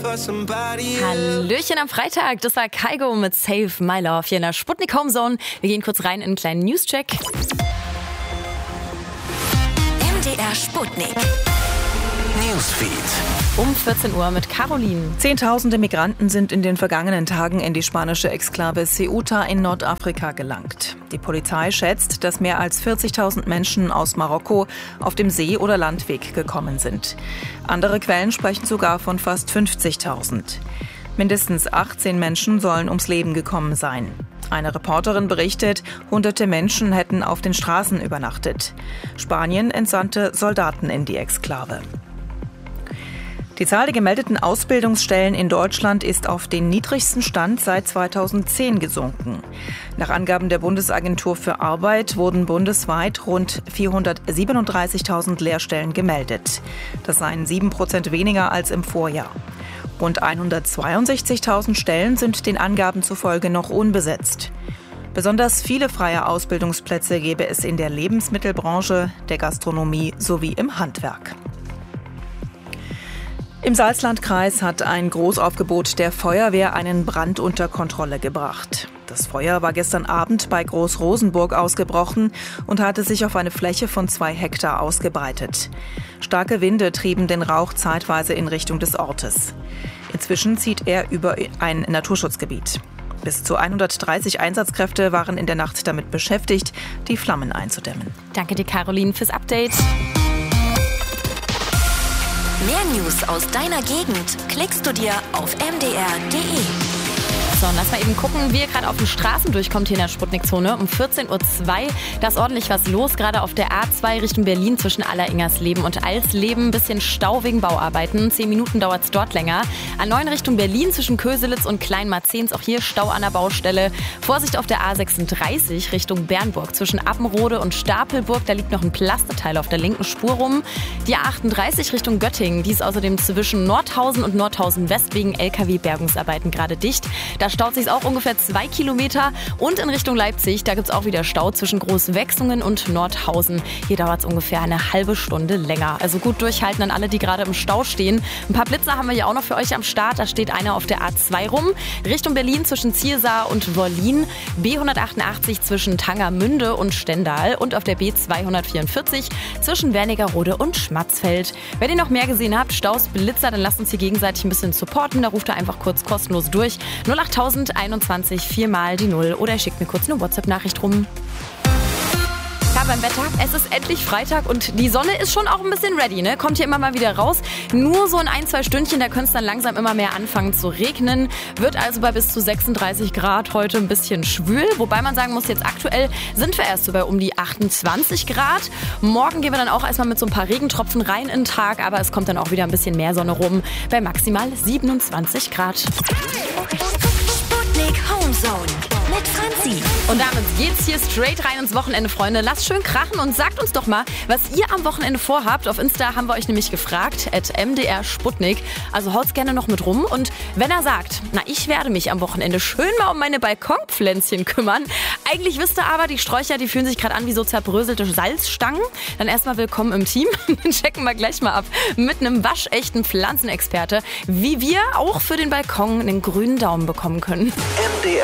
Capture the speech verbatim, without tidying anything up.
Hallöchen am Freitag, das war Kygo mit Save My Love hier in der Sputnik Home Zone. Wir gehen kurz rein in einen kleinen News-Check. M D R Sputnik Newsfeed. Um vierzehn Uhr mit Caroline. Zehntausende Migranten sind in den vergangenen Tagen in die spanische Exklave Ceuta in Nordafrika gelangt. Die Polizei schätzt, dass mehr als vierzigtausend Menschen aus Marokko auf dem See- oder Landweg gekommen sind. Andere Quellen sprechen sogar von fast fünfzigtausend. Mindestens achtzehn Menschen sollen ums Leben gekommen sein. Eine Reporterin berichtet, hunderte Menschen hätten auf den Straßen übernachtet. Spanien entsandte Soldaten in die Exklave. Die Zahl der gemeldeten Ausbildungsstellen in Deutschland ist auf den niedrigsten Stand seit zweitausendzehn gesunken. Nach Angaben der Bundesagentur für Arbeit wurden bundesweit rund vierhundertsiebenunddreißigtausend Lehrstellen gemeldet. Das seien sieben Prozent weniger als im Vorjahr. Rund hundertzweiundsechzigtausend Stellen sind den Angaben zufolge noch unbesetzt. Besonders viele freie Ausbildungsplätze gäbe es in der Lebensmittelbranche, der Gastronomie sowie im Handwerk. Im Salzlandkreis hat ein Großaufgebot der Feuerwehr einen Brand unter Kontrolle gebracht. Das Feuer war gestern Abend bei Groß-Rosenburg ausgebrochen und hatte sich auf eine Fläche von zwei Hektar ausgebreitet. Starke Winde trieben den Rauch zeitweise in Richtung des Ortes. Inzwischen zieht er über ein Naturschutzgebiet. Bis zu hundertdreißig Einsatzkräfte waren in der Nacht damit beschäftigt, die Flammen einzudämmen. Danke dir, Caroline, fürs Update. Mehr News aus deiner Gegend klickst du dir auf m d r punkt d e. So, und lass mal eben gucken, wie ihr gerade auf den Straßen durchkommt hier in der Sputnik-Zone. Um vierzehn Uhr zwei, da ist ordentlich was los, gerade auf der A zwei Richtung Berlin zwischen Alleringersleben und Alsleben. Ein bisschen Stau wegen Bauarbeiten, zehn Minuten dauert es dort länger. A neun Richtung Berlin zwischen Köselitz und Kleinmarzehns, auch hier Stau an der Baustelle. Vorsicht auf der A sechsunddreißig Richtung Bernburg zwischen Appenrode und Stapelburg, da liegt noch ein Plastikteil auf der linken Spur rum. Die A achtunddreißig Richtung Göttingen, die ist außerdem zwischen Nordhausen und Nordhausen West wegen L K W-Bergungsarbeiten gerade dicht. Da staut sich auch ungefähr zwei Kilometer. Und in Richtung Leipzig, da gibt es auch wieder Stau zwischen Großwechsungen und Nordhausen. Hier dauert es ungefähr eine halbe Stunde länger. Also gut durchhalten an alle, die gerade im Stau stehen. Ein paar Blitzer haben wir ja auch noch für euch am Start. Da steht einer auf der A zwei rum. Richtung Berlin zwischen Ziersar und Wollin. B hundertachtundachtzig zwischen Tangermünde und Stendal. Und auf der B zweihundertvierundvierzig zwischen Wernigerode und Schmatzfeld. Wenn ihr noch mehr gesehen habt, Staus, Blitzer, dann lasst uns hier gegenseitig ein bisschen supporten. Da ruft ihr einfach kurz kostenlos durch. null acht einundzwanzig, viermal die Null oder schickt mir kurz eine WhatsApp-Nachricht rum. Ja, beim Wetter, es ist endlich Freitag und die Sonne ist schon auch ein bisschen ready, ne? Kommt hier immer mal wieder raus. Nur so in ein, zwei Stündchen, da könnte es dann langsam immer mehr anfangen zu regnen. Wird also bei bis zu sechsunddreißig Grad heute ein bisschen schwül. Wobei man sagen muss, jetzt aktuell sind wir erst so bei um die achtundzwanzig Grad. Morgen gehen wir dann auch erstmal mit so ein paar Regentropfen rein in den Tag. Aber es kommt dann auch wieder ein bisschen mehr Sonne rum bei maximal siebenundzwanzig Grad. Home Zone mit Franzi. Und damit geht's hier straight rein ins Wochenende, Freunde. Lasst schön krachen und sagt uns doch mal, was ihr am Wochenende vorhabt. Auf Insta haben wir euch nämlich gefragt, at m d r sputnik. Also haut's gerne noch mit rum. Und wenn er sagt, na, ich werde mich am Wochenende schön mal um meine Balkonpflänzchen kümmern. Eigentlich wisst ihr aber, die Sträucher, die fühlen sich gerade an wie so zerbröselte Salzstangen. Dann erstmal willkommen im Team. Dann checken wir gleich mal ab mit einem waschechten Pflanzenexperte, wie wir auch für den Balkon einen grünen Daumen bekommen können. M D R